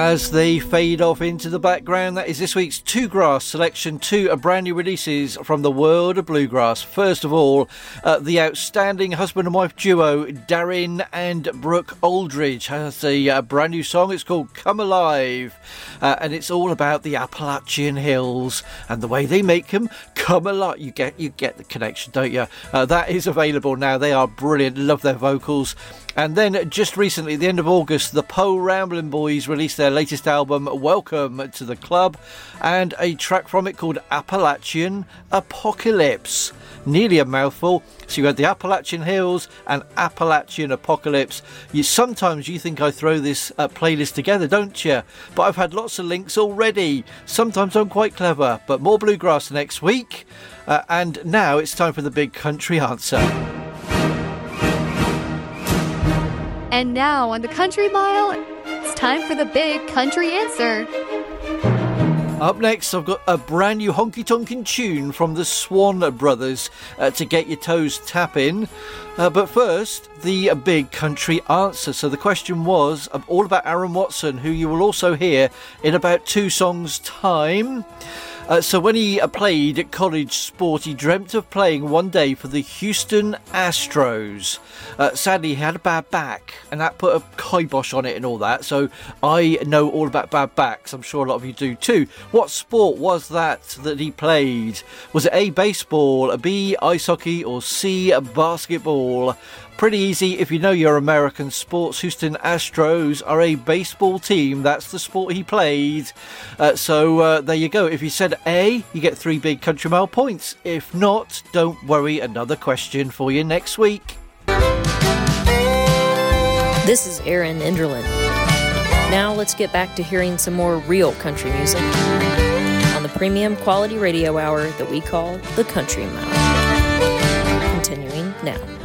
As they fade off into the background, that is this week's Two Grass selection, two brand new releases from the world of bluegrass. First of all, the outstanding husband and wife duo Darin and Brooke Aldridge has a brand new song. It's called Come Alive, and it's all about the Appalachian Hills and the way they make them come alive. You get the connection, don't you? That is available now. They are brilliant. Love their vocals. And then just recently, at the end of August, the Poe Ramblin' Boys released their latest album, Welcome to the Club, and a track from it called Appalachian Apocalypse. Nearly a mouthful. So you had the Appalachian Hills and Appalachian Apocalypse. Sometimes you think I throw this playlist together, don't you? But I've had lots of links already. Sometimes I'm quite clever. But more bluegrass next week. And now it's time for the big country answer. And now on the Country Mile, it's time for the big country answer. Up next, I've got a brand new honky-tonkin' tune from the Swan Brothers to get your toes tapping. But first, the big country answer. So the question was all about Aaron Watson, who you will also hear in about 2 songs' time. So when he played at college sport, he dreamt of playing one day for the Houston Astros. Sadly, he had a bad back, and that put a kibosh on it and all that. So I know all about bad backs. I'm sure a lot of you do too. What sport was that he played? Was it A, baseball, B, ice hockey, or C, basketball? Pretty easy if you know your American sports. Houston Astros are a baseball team. That's the sport he played. So there you go. If you said A, you get 3 big Country Mile points. If not, don't worry. Another question for you next week. This is Erin Enderlin. Now let's get back to hearing some more real country music on the premium quality radio hour that we call the Country Mile. Continuing now.